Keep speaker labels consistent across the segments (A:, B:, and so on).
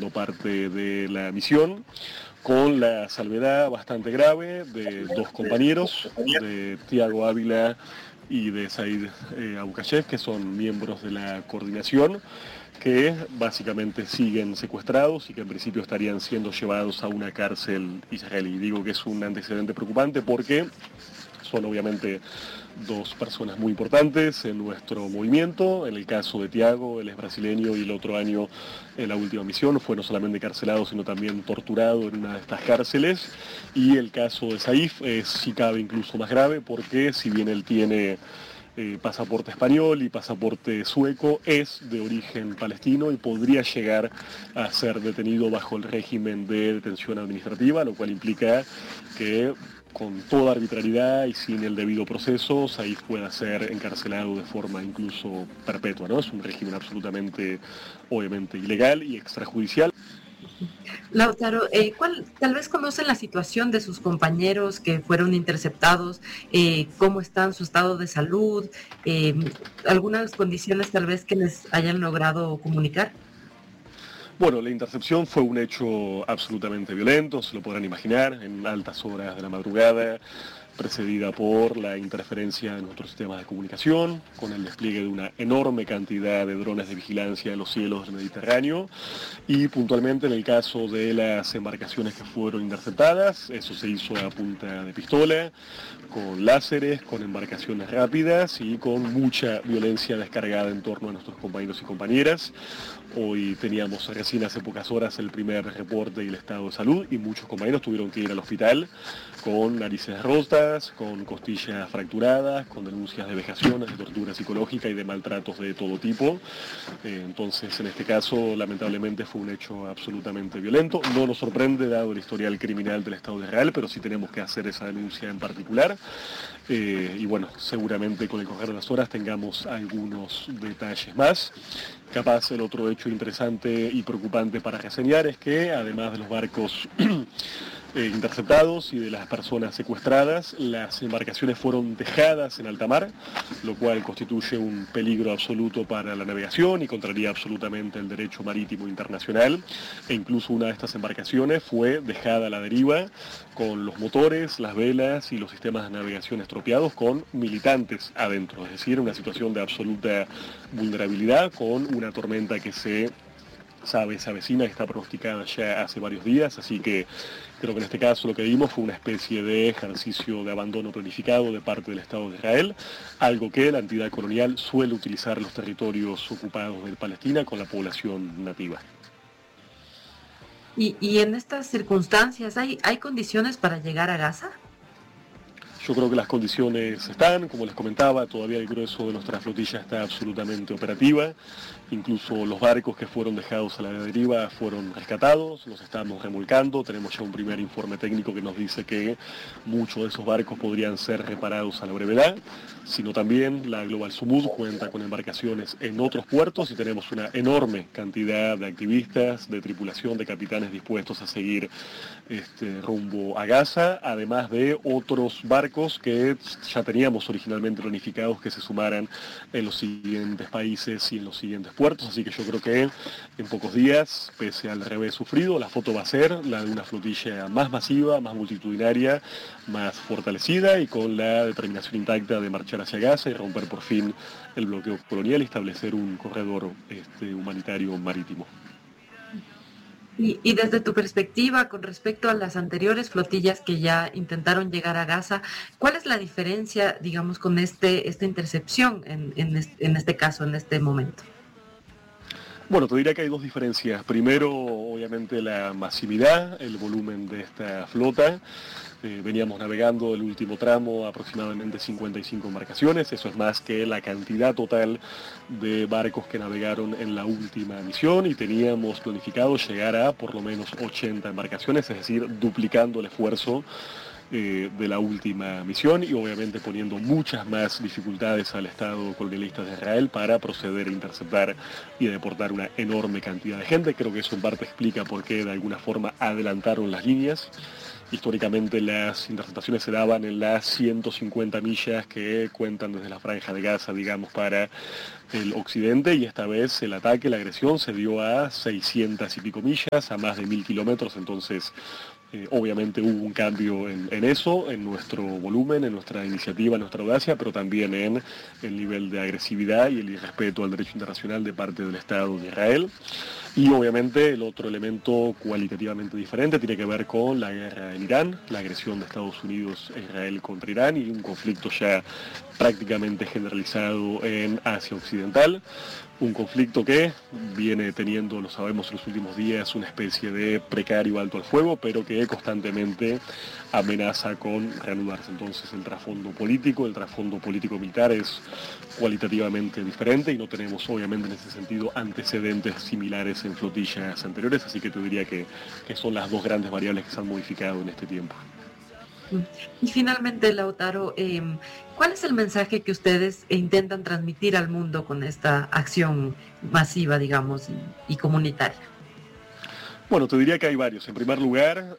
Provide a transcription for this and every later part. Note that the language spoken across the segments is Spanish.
A: siendo parte de la misión, con la salvedad bastante grave de dos compañeros, de Tiago Ávila y de Said Abukayev, que son miembros de la coordinación, que básicamente siguen secuestrados y que en principio estarían siendo llevados a una cárcel israelí. Digo que es un antecedente preocupante porque son obviamente dos personas muy importantes en nuestro movimiento. En el caso de Tiago, él es brasileño y el otro año en la última misión fue no solamente encarcelado, sino también torturado en una de estas cárceles. Y el caso de Saif es, si cabe, incluso más grave porque si bien él tiene pasaporte español y pasaporte sueco, es de origen palestino y podría llegar a ser detenido bajo el régimen de detención administrativa, lo cual implica que con toda arbitrariedad y sin el debido proceso, Saif pueda ser encarcelado de forma incluso perpetua, ¿no? Es un régimen absolutamente, obviamente, ilegal y extrajudicial.
B: Lautaro, tal vez conocen la situación de sus compañeros que fueron interceptados, cómo están, su estado de salud, algunas condiciones tal vez que les hayan logrado comunicar.
A: Bueno, la intercepción fue un hecho absolutamente violento, se lo podrán imaginar, en altas horas de la madrugada, precedida por la interferencia de nuestros sistemas de comunicación, con el despliegue de una enorme cantidad de drones de vigilancia en los cielos del Mediterráneo, y puntualmente en el caso de las embarcaciones que fueron interceptadas, eso se hizo a punta de pistola, con láseres, con embarcaciones rápidas y con mucha violencia descargada en torno a nuestros compañeros y compañeras. Hoy teníamos recién hace pocas horas el primer reporte del estado de salud y muchos compañeros tuvieron que ir al hospital con narices rotas, con costillas fracturadas, con denuncias de vejaciones, de tortura psicológica y de maltratos de todo tipo. Entonces, en este caso, lamentablemente fue un hecho absolutamente violento. No nos sorprende dado el historial criminal del Estado de Israel, pero sí tenemos que hacer esa denuncia en particular. Y bueno, seguramente con el correr de las horas tengamos algunos detalles más. Capaz el otro hecho interesante y preocupante para reseñar es que además de los barcos interceptados y de las personas secuestradas, las embarcaciones fueron dejadas en alta mar, lo cual constituye un peligro absoluto para la navegación y contraría absolutamente el derecho marítimo internacional. E incluso una de estas embarcaciones fue dejada a la deriva con los motores, las velas y los sistemas de navegación estropeados con militantes adentro, es decir, una situación de absoluta vulnerabilidad con una tormenta que se avecina, está pronosticada ya hace varios días, así que creo que en este caso lo que vimos fue una especie de ejercicio de abandono planificado de parte del Estado de Israel, algo que la entidad colonial suele utilizar en los territorios ocupados de Palestina con la población nativa.
B: Y en estas circunstancias, ¿hay condiciones para llegar a Gaza?
A: Yo creo que las condiciones están, como les comentaba, todavía el grueso de nuestra flotilla está absolutamente operativa. Incluso los barcos que fueron dejados a la deriva fueron rescatados, los estamos remolcando. Tenemos ya un primer informe técnico que nos dice que muchos de esos barcos podrían ser reparados a la brevedad, sino también la Global Sumud cuenta con embarcaciones en otros puertos y tenemos una enorme cantidad de activistas, de tripulación, de capitanes dispuestos a seguir rumbo a Gaza, además de otros barcos que ya teníamos originalmente planificados que se sumaran en los siguientes países y en los siguientes puertos, así que yo creo que en pocos días, pese al revés sufrido, la foto va a ser la de una flotilla más masiva, más multitudinaria, más fortalecida y con la determinación intacta de marchar hacia Gaza y romper por fin el bloqueo colonial y establecer un corredor humanitario marítimo.
B: Y desde tu perspectiva, con respecto a las anteriores flotillas que ya intentaron llegar a Gaza, ¿cuál es la diferencia, digamos, con esta intercepción en este caso, en este momento?
A: Bueno, te diría que hay dos diferencias. Primero, obviamente, la masividad, el volumen de esta flota. Veníamos navegando el último tramo aproximadamente 55 embarcaciones, eso es más que la cantidad total de barcos que navegaron en la última misión y teníamos planificado llegar a por lo menos 80 embarcaciones, es decir, duplicando el esfuerzo de la última misión y obviamente poniendo muchas más dificultades al Estado colonialista de Israel para proceder a interceptar y a deportar una enorme cantidad de gente. Creo que eso en parte explica por qué de alguna forma adelantaron las líneas. Históricamente las interceptaciones se daban en las 150 millas que cuentan desde la Franja de Gaza, digamos, para el occidente, y esta vez el ataque, la agresión se dio a 600 y pico millas, a más de 1000 kilómetros, entonces obviamente hubo un cambio en eso, en nuestro volumen, en nuestra iniciativa, en nuestra audacia, pero también en el nivel de agresividad y el irrespeto al derecho internacional de parte del Estado de Israel. Y obviamente el otro elemento cualitativamente diferente tiene que ver con la guerra en Irán, la agresión de Estados Unidos e Israel contra Irán y un conflicto ya prácticamente generalizado en Asia Occidental. Un conflicto que viene teniendo, lo sabemos en los últimos días, una especie de precario alto al fuego, pero que constantemente amenaza con reanudarse. Entonces el trasfondo político militar es cualitativamente diferente y no tenemos obviamente en ese sentido antecedentes similares en flotillas anteriores, así que te diría que son las dos grandes variables que se han modificado en este tiempo.
B: Y finalmente, Lautaro, ¿cuál es el mensaje que ustedes intentan transmitir al mundo con esta acción masiva, digamos, y comunitaria?
A: Bueno, te diría que hay varios. En primer lugar,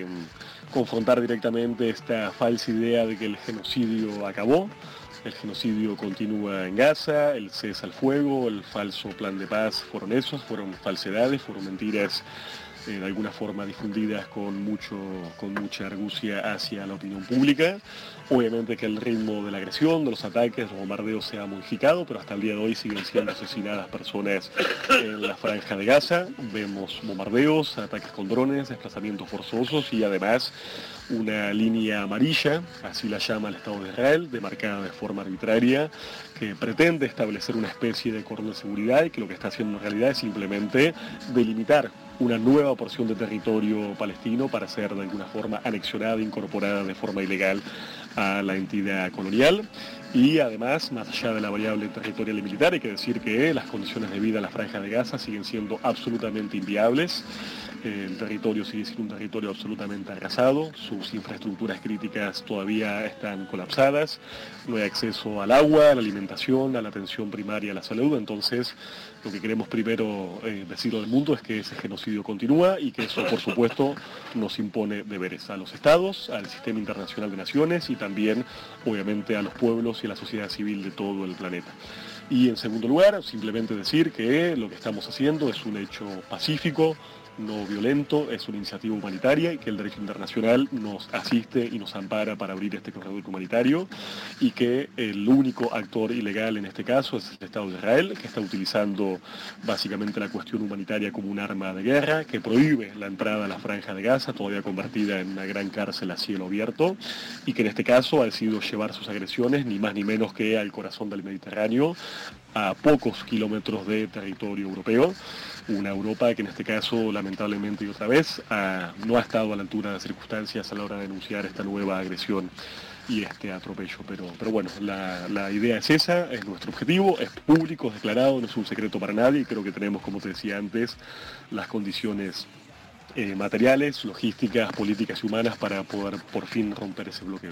A: confrontar directamente esta falsa idea de que el genocidio acabó. El genocidio continúa en Gaza, el cese al fuego, el falso plan de paz fueron falsedades, fueron mentiras de alguna forma difundidas con mucha argucia hacia la opinión pública. Obviamente que el ritmo de la agresión, de los ataques, los bombardeos se ha modificado, pero hasta el día de hoy siguen siendo asesinadas personas en la franja de Gaza. Vemos bombardeos, ataques con drones, desplazamientos forzosos y además una línea amarilla, así la llama el Estado de Israel, demarcada de forma arbitraria, que pretende establecer una especie de cordón de seguridad y que lo que está haciendo en realidad es simplemente delimitar una nueva porción de territorio palestino para ser de alguna forma anexionada, incorporada de forma ilegal a la entidad colonial. Y además, más allá de la variable territorial y militar, hay que decir que las condiciones de vida en la franja de Gaza siguen siendo absolutamente inviables. El territorio sigue siendo un territorio absolutamente arrasado, sus infraestructuras críticas todavía están colapsadas, no hay acceso al agua, a la alimentación, a la atención primaria, a la salud. Entonces, lo que queremos primero decirlo al mundo es que ese genocidio continúa y que eso, por supuesto, nos impone deberes a los estados, al sistema internacional de naciones y también, obviamente, a los pueblos y a la sociedad civil de todo el planeta. Y en segundo lugar, simplemente decir que lo que estamos haciendo es un hecho pacífico, no violento, es una iniciativa humanitaria y que el derecho internacional nos asiste y nos ampara para abrir este corredor humanitario y que el único actor ilegal en este caso es el Estado de Israel, que está utilizando básicamente la cuestión humanitaria como un arma de guerra, que prohíbe la entrada a la franja de Gaza, todavía convertida en una gran cárcel a cielo abierto, y que en este caso ha decidido llevar sus agresiones ni más ni menos que al corazón del Mediterráneo, a pocos kilómetros de territorio europeo. Una Europa que en este caso, lamentablemente y otra vez, no ha estado a la altura de las circunstancias a la hora de denunciar esta nueva agresión y este atropello. Pero bueno, la idea es esa, es nuestro objetivo, es público, es declarado, no es un secreto para nadie y creo que tenemos, como te decía antes, las condiciones materiales, logísticas, políticas y humanas para poder por fin romper ese bloqueo.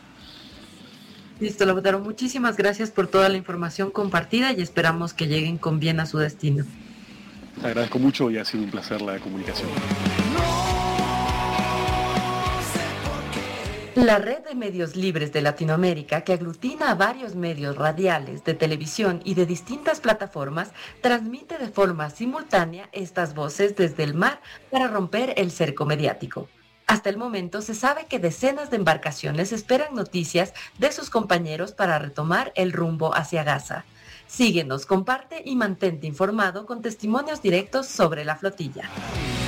B: Listo, Lautaro, muchísimas gracias por toda la información compartida y esperamos que lleguen con bien a su destino.
A: Te agradezco mucho y ha sido un placer la comunicación.
B: La red de medios libres de Latinoamérica, que aglutina a varios medios radiales, de televisión y de distintas plataformas, transmite de forma simultánea estas voces desde el mar para romper el cerco mediático. Hasta el momento se sabe que decenas de embarcaciones esperan noticias de sus compañeros para retomar el rumbo hacia Gaza. Síguenos, comparte y mantente informado con testimonios directos sobre la flotilla.